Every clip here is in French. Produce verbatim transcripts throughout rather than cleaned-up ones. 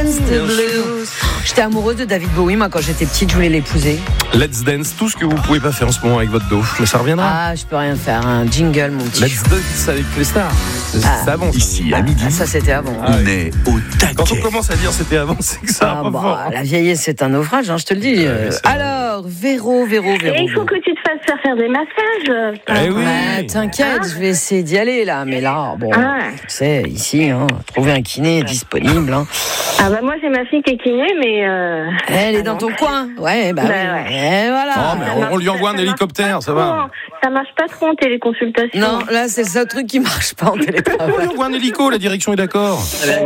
dance the blues. J'étais amoureuse de David Bowie, moi, quand j'étais petite, je voulais l'épouser. Let's dance, tout ce que vous pouvez pas faire en ce moment avec votre dos, mais ça reviendra. Ah, je peux rien faire, un jingle, mon petit. Let's dance avec les stars. C'est Ah. avant. Ça. Ici, à midi, Ah, ça, c'était avant. Ah, on oui. est au Quand on taquet. commence à dire c'était avant, c'est que ça Ah, va bah, fort. la vieillesse, c'est un naufrage, hein, je te le dis. Ouais, c'est vrai. Alors, Véro, Véro, Véro. Et il faut Véro. que tu te fasses faire faire des massages. Eh oui. Ouais, t'inquiète, je vais essayer d'y aller là, mais là, bon, Ah. tu sais, ici, hein, trouver un kiné disponible. Hein. Ah bah moi j'ai ma fille qui est kiné, mais euh... Elle est dans ton coin, ouais, bah, Bah oui. ouais. Et voilà. Oh, mais on, on lui envoie un Ça marche hélicoptère, pas ça trop, va. hein. Ça marche pas trop en téléconsultation. Non, là, c'est le seul truc qui marche pas en On lui télétravail. envoie un hélico, la direction est d'accord.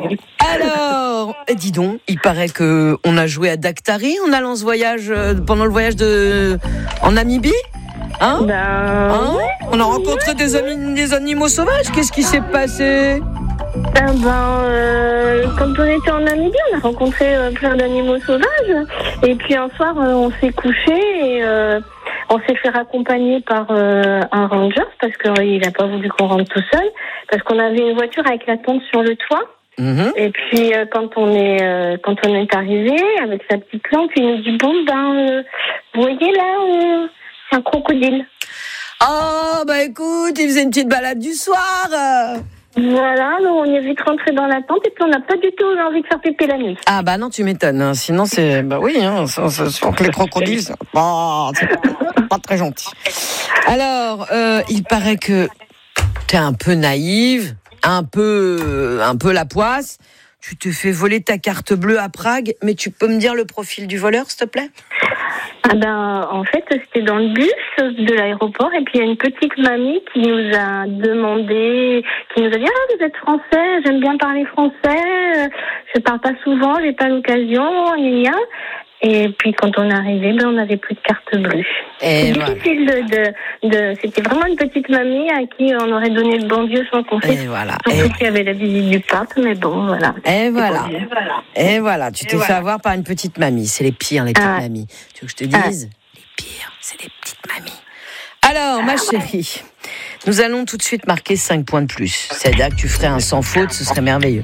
Alors, eh, dis donc, il paraît que on a joué à Daktari en allant ce voyage euh, pendant le voyage de en Namibie, hein, Ben... hein On a rencontré des amis, des animaux sauvages. Qu'est-ce qui s'est passé? Ben, ben euh, quand on était en Namibie, on a rencontré euh, plein d'animaux sauvages. Et puis un soir, euh, on s'est couché et euh, on s'est fait raccompagner par euh, un ranger parce qu'il n'a pas voulu qu'on rentre tout seul. Parce qu'on avait une voiture avec la tente sur le toit. Mhm. Et puis euh, quand on est euh, quand on est arrivé avec sa petite lampe, il nous dit bon ben euh, vous voyez là euh, c'est un crocodile. Oh, bah écoute, il faisait une petite balade du soir. euh. Voilà, donc on est vite rentré dans la tente et puis on n'a pas du tout envie de faire pépé la nuit. Ah bah non, tu m'étonnes. hein. Sinon, c'est... Bah oui, hein, ça, ça, sûr que les crocodiles, c'est pas, c'est pas, pas très gentil. Alors, euh, il paraît que t'es un peu naïve, un peu, un peu la poisse. Tu te fais voler ta carte bleue à Prague, mais tu peux me dire le profil du voleur, s'il te plaît? Ah ben en fait c'était dans le bus de l'aéroport et puis il y a une petite mamie qui nous a demandé, qui nous a dit ah vous êtes français, j'aime bien parler français, je parle pas souvent, j'ai pas l'occasion, gna gna. Et puis quand on est arrivé, ben on n'avait plus de carte bleue. Et C'est voilà. difficile de, de, de, c'était vraiment une petite mamie à qui on aurait donné le bon Dieu sans qu'on Et sait. voilà. Surtout Et, qu'il y avait la visite du pape, mais bon voilà. et voilà. C'est pas bien. Et voilà, tu t'es fait avoir par une petite mamie. C'est les pires, les petites Ah. mamies. Tu veux que je te dise? Les pires, c'est les petites mamies. Alors, ma chérie, nous allons tout de suite marquer cinq points de plus. C'est-à-dire que tu ferais un sans faute, ce serait merveilleux.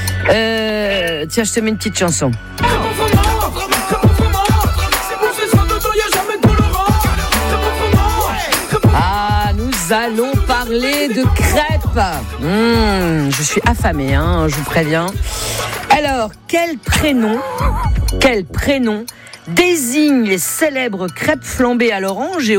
Euh, tiens, je te mets une petite chanson. Ah, nous allons parler de crêpes. Mmh, je suis affamée, hein, je vous préviens. Alors, quel prénom, quel prénom désigne les célèbres crêpes flambées à l'orange et